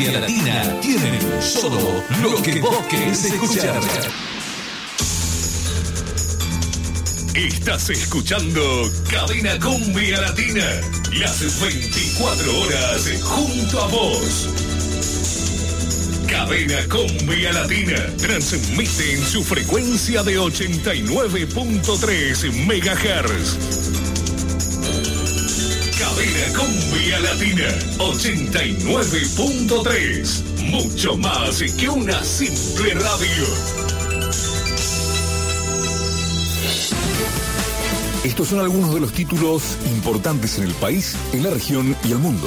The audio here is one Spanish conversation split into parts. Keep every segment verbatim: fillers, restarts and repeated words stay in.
Cumbia Latina tienen solo lo que vos querés escuchar. Estás escuchando Cadena Cumbia Latina, las veinticuatro horas junto a vos. Cadena Cumbia Latina transmite en su frecuencia de ochenta y nueve punto tres megahertz. Cadena Cumbia Latina ochenta y nueve punto tres. Mucho más que una simple radio. Estos son algunos de los títulos importantes en el país, en la región y el mundo.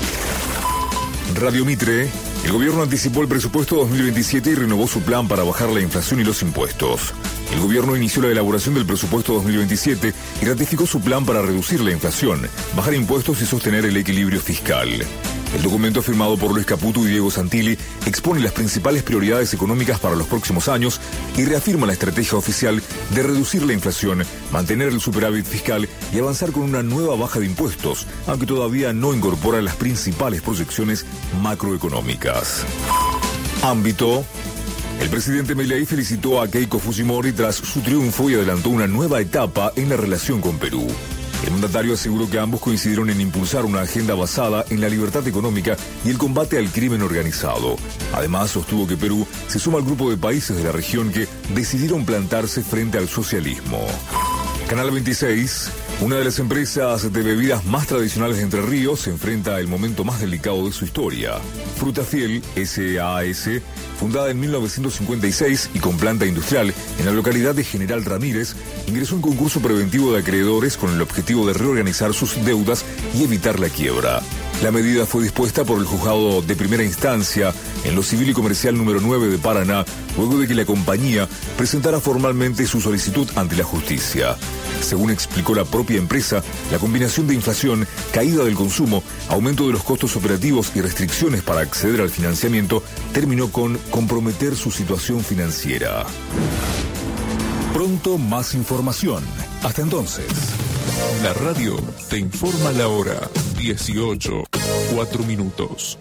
Radio Mitre. El gobierno anticipó el presupuesto dos mil veintisiete y renovó su plan para bajar la inflación y los impuestos. El gobierno inició la elaboración del presupuesto dos mil veintisiete y ratificó su plan para reducir la inflación, bajar impuestos y sostener el equilibrio fiscal. El documento firmado por Luis Caputo y Diego Santilli expone las principales prioridades económicas para los próximos años y reafirma la estrategia oficial de reducir la inflación, mantener el superávit fiscal y avanzar con una nueva baja de impuestos, aunque todavía no incorpora las principales proyecciones macroeconómicas. Ámbito. El presidente Milei felicitó a Keiko Fujimori tras su triunfo y adelantó una nueva etapa en la relación con Perú. El mandatario aseguró que ambos coincidieron en impulsar una agenda basada en la libertad económica y el combate al crimen organizado. Además, sostuvo que Perú se suma al grupo de países de la región que decidieron plantarse frente al socialismo. Canal veintiséis. Una de las empresas de bebidas más tradicionales de Entre Ríos se enfrenta al momento más delicado de su historia. Frutafiel S A S, fundada en mil novecientos cincuenta y seis y con planta industrial en la localidad de General Ramírez, ingresó en concurso preventivo de acreedores con el objetivo de reorganizar sus deudas y evitar la quiebra. La medida fue dispuesta por el juzgado de primera instancia en lo civil y comercial número nueve de Paraná, luego de que la compañía presentara formalmente su solicitud ante la justicia. Según explicó la propia empresa, la combinación de inflación, caída del consumo, aumento de los costos operativos y restricciones para acceder al financiamiento terminó con comprometer su situación financiera. Pronto más información. Hasta entonces. La radio te informa la hora dieciocho, cuatro minutos.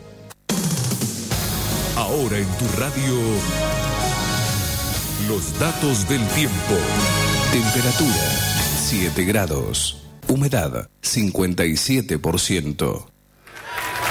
Ahora en tu radio, los datos del tiempo. Temperatura siete grados. Humedad cincuenta y siete por ciento.